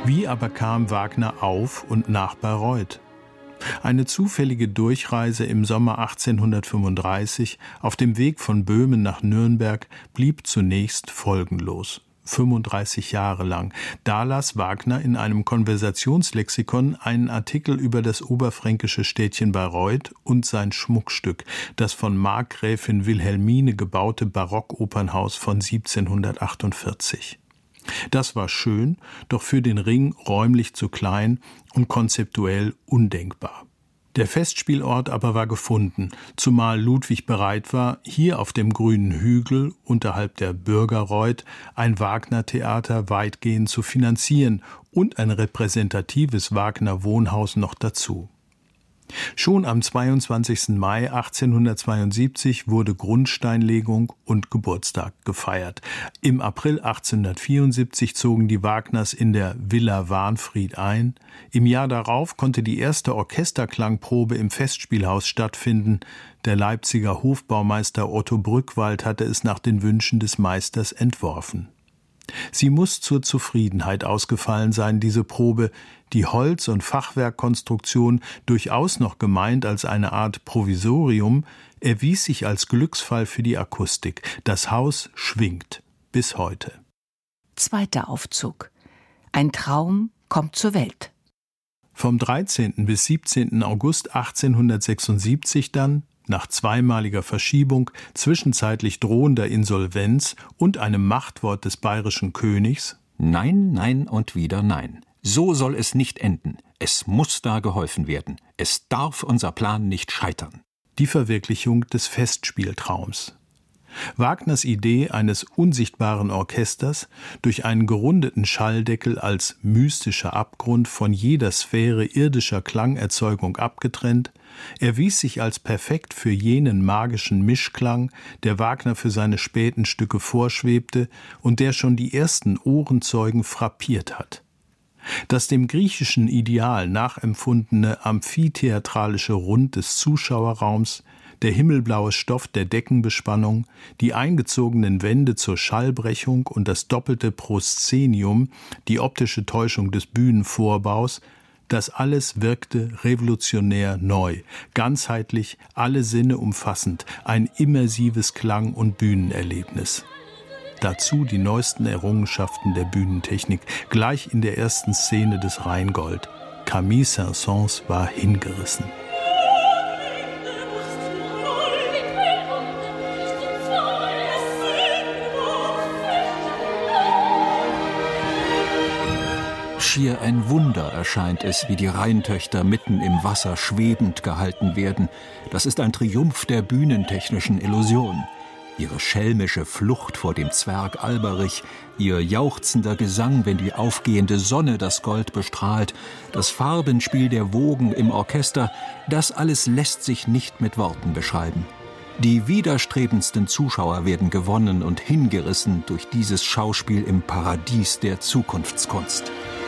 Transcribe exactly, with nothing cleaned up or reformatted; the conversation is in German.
Wie aber kam Wagner auf und nach Bayreuth? Eine zufällige Durchreise im Sommer achtzehnhundertfünfunddreißig auf dem Weg von Böhmen nach Nürnberg blieb zunächst folgenlos. fünfunddreißig Jahre lang. Da las Wagner in einem Konversationslexikon einen Artikel über das oberfränkische Städtchen Bayreuth und sein Schmuckstück, das von Markgräfin Wilhelmine gebaute Barockopernhaus von siebzehnhundertachtundvierzig. Das war schön, doch für den Ring räumlich zu klein und konzeptuell undenkbar. Der Festspielort aber war gefunden, zumal Ludwig bereit war, hier auf dem grünen Hügel unterhalb der Bürgerreuth ein Wagner-Theater weitgehend zu finanzieren und ein repräsentatives Wagner-Wohnhaus noch dazu. Schon am zweiundzwanzigsten Mai achtzehnhundertzweiundsiebzig wurde Grundsteinlegung und Geburtstag gefeiert. Im April achtzehnhundertvierundsiebzig zogen die Wagners in der Villa Wahnfried ein. Im Jahr darauf konnte die erste Orchesterklangprobe im Festspielhaus stattfinden. Der Leipziger Hofbaumeister Otto Brückwald hatte es nach den Wünschen des Meisters entworfen. Sie muss zur Zufriedenheit ausgefallen sein, diese Probe. Die Holz- und Fachwerkkonstruktion, durchaus noch gemeint als eine Art Provisorium, erwies sich als Glücksfall für die Akustik. Das Haus schwingt bis heute. Zweiter Aufzug. Ein Traum kommt zur Welt. Vom dreizehnten bis siebzehnten August achtzehnhundertsechsundsiebzig dann, nach zweimaliger Verschiebung, zwischenzeitlich drohender Insolvenz und einem Machtwort des bayerischen Königs: Nein, nein und wieder nein. So soll es nicht enden. Es muss da geholfen werden. Es darf unser Plan nicht scheitern. Die Verwirklichung des Festspieltraums. Wagners Idee eines unsichtbaren Orchesters, durch einen gerundeten Schalldeckel als mystischer Abgrund von jeder Sphäre irdischer Klangerzeugung abgetrennt, erwies sich als perfekt für jenen magischen Mischklang, der Wagner für seine späten Stücke vorschwebte und der schon die ersten Ohrenzeugen frappiert hat. Das dem griechischen Ideal nachempfundene amphitheatralische Rund des Zuschauerraums, der himmelblaue Stoff der Deckenbespannung, die eingezogenen Wände zur Schallbrechung und das doppelte Proszenium, die optische Täuschung des Bühnenvorbaus, das alles wirkte revolutionär neu, ganzheitlich, alle Sinne umfassend, ein immersives Klang- und Bühnenerlebnis. Dazu die neuesten Errungenschaften der Bühnentechnik, gleich in der ersten Szene des Rheingold. Camille Saint-Saëns war hingerissen. Schier ein Wunder erscheint es, wie die Rheintöchter mitten im Wasser schwebend gehalten werden. Das ist ein Triumph der bühnentechnischen Illusion. Ihre schelmische Flucht vor dem Zwerg Alberich, ihr jauchzender Gesang, wenn die aufgehende Sonne das Gold bestrahlt, das Farbenspiel der Wogen im Orchester, das alles lässt sich nicht mit Worten beschreiben. Die widerstrebendsten Zuschauer werden gewonnen und hingerissen durch dieses Schauspiel im Paradies der Zukunftskunst.